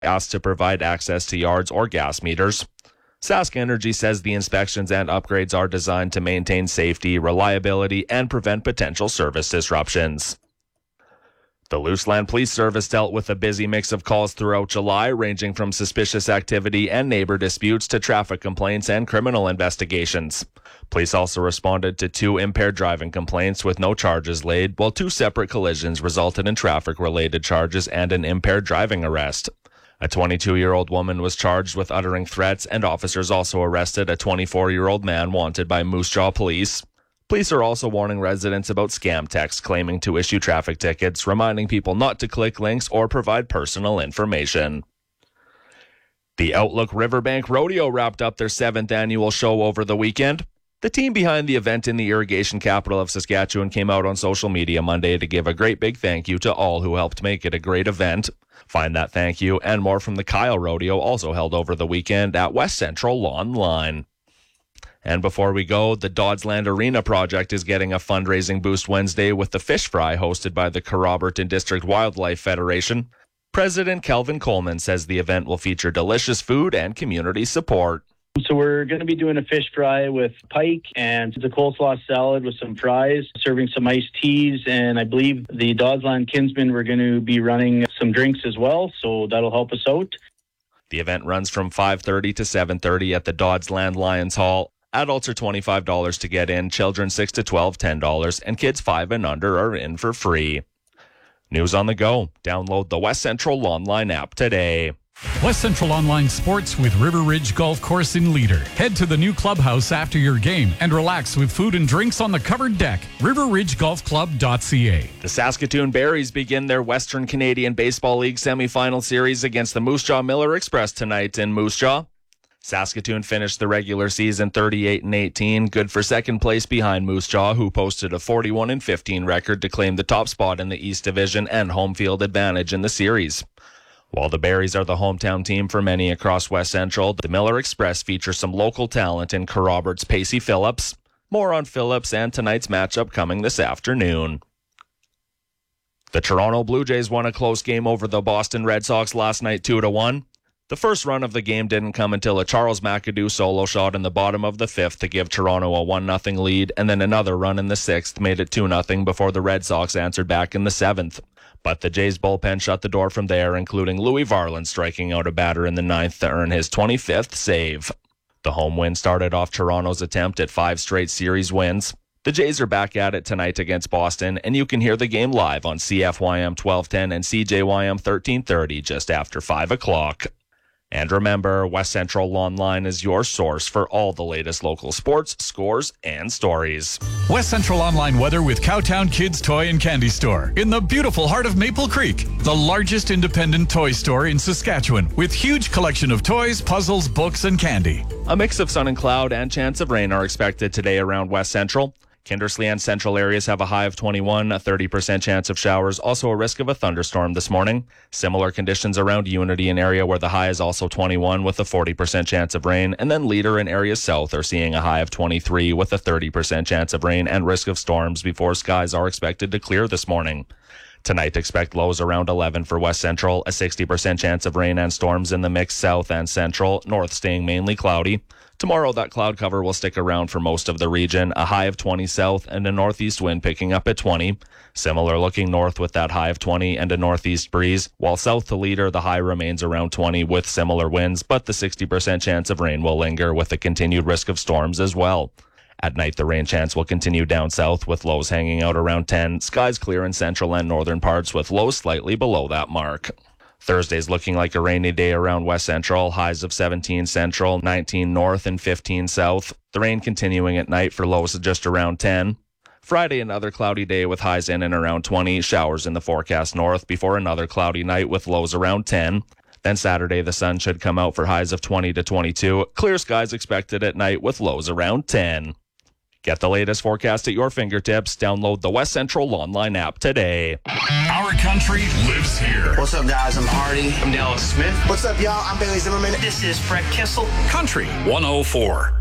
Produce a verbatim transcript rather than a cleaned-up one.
asked to provide access to yards or gas meters. Sask Energy says the inspections and upgrades are designed to maintain safety, reliability, and prevent potential service disruptions. The Luseland Police Service dealt with a busy mix of calls throughout July, ranging from suspicious activity and neighbor disputes to traffic complaints and criminal investigations. Police also responded to two impaired driving complaints with no charges laid, while two separate collisions resulted in traffic-related charges and an impaired driving arrest. A twenty-two-year-old woman was charged with uttering threats, and officers also arrested a twenty-four-year-old man wanted by Moose Jaw Police. Police are also warning residents about scam texts claiming to issue traffic tickets, reminding people not to click links or provide personal information. The Outlook Riverbank Rodeo wrapped up their seventh annual show over the weekend. The team behind the event in the irrigation capital of Saskatchewan came out on social media Monday to give a great big thank you to all who helped make it a great event. Find that thank you and more from the Kyle Rodeo, also held over the weekend at West Central Online. And before we go, the Dodsland Arena project is getting a fundraising boost Wednesday with the Fish Fry hosted by the Carroberton District Wildlife Federation. President Kelvin Coleman says the event will feature delicious food and community support. So we're going to be doing a fish fry with pike and the coleslaw salad with some fries, serving some iced teas, and I believe the Dodsland Kinsmen we're going to be running some drinks as well, so that'll help us out. The event runs from five thirty to seven thirty at the Dodsland Lions Hall. Adults are twenty-five dollars to get in, children six to twelve, ten dollars, and kids five and under are in for free. News on the go. Download the West Central Online app today. West Central Online Sports with River Ridge Golf Course in Leader. Head to the new clubhouse after your game and relax with food and drinks on the covered deck. river ridge golf club dot c a. The Saskatoon Berries begin their Western Canadian Baseball League semifinal series against the Moose Jaw Miller Express tonight in Moose Jaw. Saskatoon finished the regular season thirty-eight and eighteen, good for second place behind Moose Jaw, who posted a forty-one and fifteen record to claim the top spot in the East Division and home field advantage in the series. While the Berries are the hometown team for many across West Central, the Miller Express features some local talent in Carrobert's Pacey Phillips. More on Phillips and tonight's matchup coming this afternoon. The Toronto Blue Jays won a close game over the Boston Red Sox last night two to one. The first run of the game didn't come until a Charles McAdoo solo shot in the bottom of the fifth to give Toronto a one nothing lead, and then another run in the sixth made it two nothing before the Red Sox answered back in the seventh. But the Jays bullpen shut the door from there, including Louis Varland striking out a batter in the ninth to earn his twenty-fifth save. The home win started off Toronto's attempt at five straight series wins. The Jays are back at it tonight against Boston, and you can hear the game live on C F Y M twelve ten and C J Y M thirteen thirty just after five o'clock. And remember, West Central Online is your source for all the latest local sports, scores, and stories. West Central Online weather with Cowtown Kids Toy and Candy Store in the beautiful heart of Maple Creek, the largest independent toy store in Saskatchewan, with huge collection of toys, puzzles, books, and candy. A mix of sun and cloud and chance of rain are expected today around West Central. Kindersley and central areas have a high of twenty-one, a thirty percent chance of showers, also a risk of a thunderstorm this morning. Similar conditions around Unity, an area where the high is also twenty-one with a forty percent chance of rain, and then Leader and areas south are seeing a high of twenty-three with a thirty percent chance of rain and risk of storms before skies are expected to clear this morning. Tonight, expect lows around eleven for West Central, a sixty percent chance of rain and storms in the mix south and central, north staying mainly cloudy. Tomorrow, that cloud cover will stick around for most of the region, a high of twenty south and a northeast wind picking up at twenty. Similar looking north with that high of twenty and a northeast breeze, while south to Leader, the high remains around twenty with similar winds, but the sixty percent chance of rain will linger with a continued risk of storms as well. At night, the rain chance will continue down south with lows hanging out around ten. Skies clear in central and northern parts with lows slightly below that mark. Thursday's looking like a rainy day around West Central. Highs of seventeen central, nineteen north, and fifteen south. The rain continuing at night for lows of just around ten. Friday, another cloudy day with highs in and around twenty. Showers in the forecast north before another cloudy night with lows around ten. Then Saturday, the sun should come out for highs of twenty to twenty-two. Clear skies expected at night with lows around ten. Get the latest forecast at your fingertips. Download the West Central Online app today. Our country lives here. What's up, guys? I'm Artie. I'm Dallas Smith. What's up, y'all? I'm Bailey Zimmerman. This is Fred Kissel. Country one oh four.